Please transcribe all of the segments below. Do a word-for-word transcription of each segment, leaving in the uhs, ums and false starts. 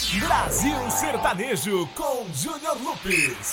Brasil Sertanejo com Júnior Lopes.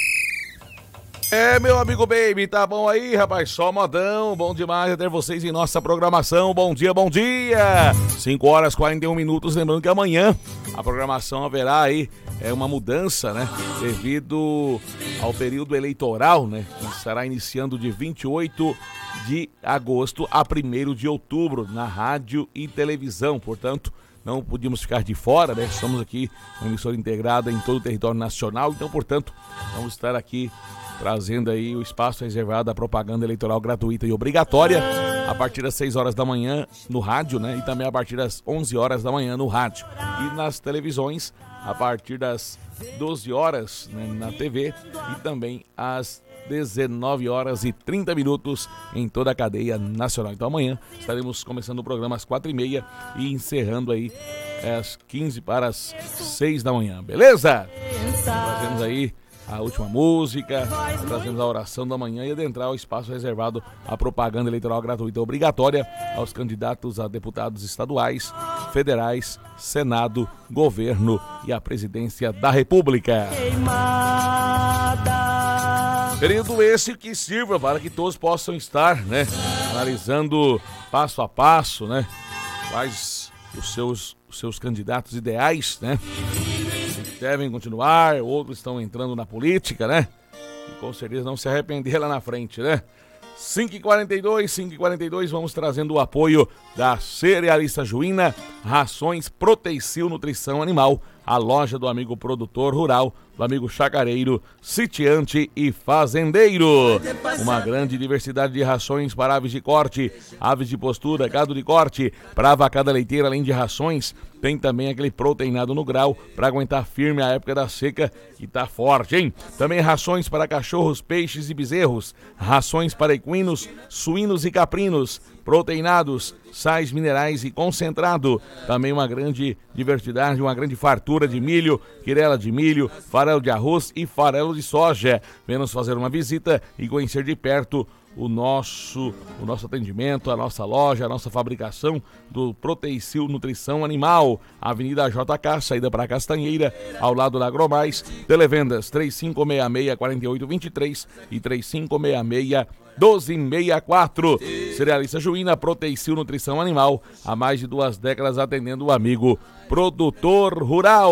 É, meu amigo Baby, tá bom aí, rapaz? Só modão, bom demais ter vocês em nossa programação. Bom dia, bom dia! cinco horas e quarenta e um minutos, lembrando que amanhã a programação haverá aí é uma mudança, né? Devido ao período eleitoral, né? Que estará iniciando de vinte e oito de agosto a primeiro de outubro na rádio e televisão, portanto, não podíamos ficar de fora, né? Estamos aqui uma emissora integrada em todo o território nacional, então, portanto, vamos estar aqui trazendo aí o espaço reservado à propaganda eleitoral gratuita e obrigatória a partir das seis horas da manhã no rádio, né? E também a partir das onze horas da manhã no rádio. E nas televisões a partir das doze horas, né, na T V e também às dezenove horas e trinta minutos em toda a cadeia nacional. Então amanhã estaremos começando o programa às quatro e meia e encerrando aí às quinze para as seis da manhã, beleza? Trazemos aí a última música, trazemos a oração da manhã e adentrar o espaço reservado à propaganda eleitoral gratuita obrigatória aos candidatos a deputados estaduais, federais, Senado, governo e a presidência da República. Período esse que sirva para que todos possam estar, né, analisando passo a passo, né, quais os seus, os seus candidatos ideais, né, devem continuar, outros estão entrando na política, né? E com certeza não se arrepender lá na frente, né? cinco e quarenta e dois, cinco e quarenta e dois, vamos trazendo o apoio da Cerealista Juína, Rações Proteicil Nutrição Animal, a loja do amigo produtor rural, do amigo chacareiro, sitiante e fazendeiro. Uma grande diversidade de rações para aves de corte, aves de postura, gado de corte, para a vacada leiteira, além de rações, tem também aquele proteinado no grau para aguentar firme a época da seca que tá forte, hein? Também rações para cachorros, peixes e bezerros, rações para equinos, suínos e caprinos, proteinados, sais minerais e concentrado. Também uma grande diversidade, uma grande fartura de milho, quirela de milho, farelo de arroz e farelo de soja. Venha nos fazer uma visita e conhecer de perto o nosso, o nosso atendimento, a nossa loja, a nossa fabricação do Proteicil Nutrição Animal. Avenida J K, saída para Castanheira, ao lado da Agromais. Televendas três cinco seis seis, quatro oito dois três e três cinco seis seis, doze sessenta e quatro. Cerealista Juína, Proteicil Nutrição Animal, há mais de duas décadas atendendo o amigo produtor rural.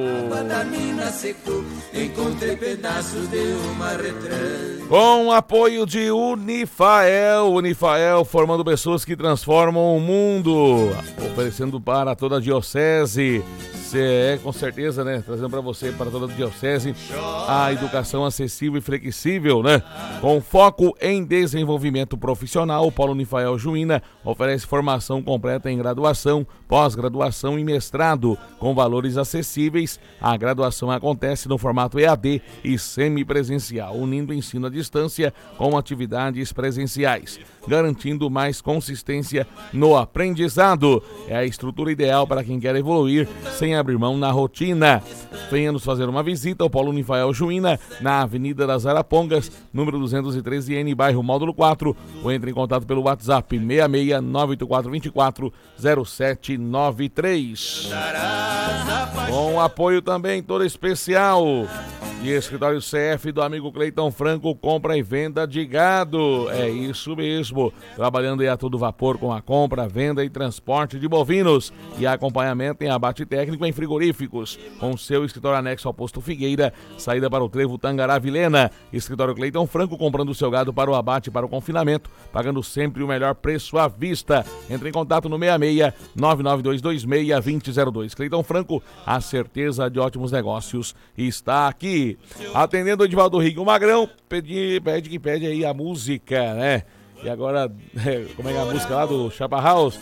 Com apoio de Unifael, Unifael formando pessoas que transformam o mundo, oferecendo para toda a diocese. É, com certeza, né? Trazendo para você, para toda a diocese, a educação acessível e flexível, né? Com foco em desenvolvimento profissional, o Polo Unifael Juína oferece formação completa em graduação, pós-graduação e mestrado, com valores acessíveis. A graduação acontece no formato E A D e semipresencial, unindo ensino à distância com atividades presenciais, garantindo mais consistência no aprendizado. É a estrutura ideal para quem quer evoluir sem abrir mão na rotina. Venha nos fazer uma visita ao Polo Unifael Juína, na Avenida das Arapongas, número duzentos e treze N, bairro Módulo quatro, ou entre em contato pelo WhatsApp seis seis nove oito quatro dois quatro zero sete nove três. Com apoio também todo especial de Escritório C F do amigo Cleiton Franco, compra e venda de gado. É isso mesmo, trabalhando aí a todo vapor com a compra, venda e transporte de bovinos e acompanhamento em abate técnico em frigoríficos, com seu escritório anexo ao Posto Figueira, saída para o Trevo Tangará Vilhena. Escritório Cleiton Franco, comprando o seu gado para o abate e para o confinamento, pagando sempre o melhor preço à vista. Entre em contato no seis seis nove nove dois dois seis dois zero zero dois. Cleiton Franco, a certeza de ótimos negócios está aqui. Atendendo o Edivaldo Rigo Magrão, pede, pede que pede aí a música, né? E agora, como é que é a música lá do Chapa House?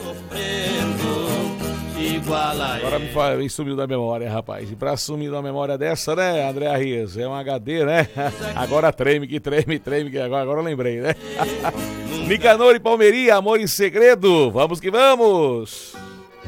Agora me, fa... me sumiu da memória, rapaz. E pra sumir da memória dessa, né, André Rias? É um H D, né? Agora treme, que treme, treme, que agora, agora eu lembrei, né? Nicanor e Palmeirinha, Amor e Segredo. Vamos que vamos!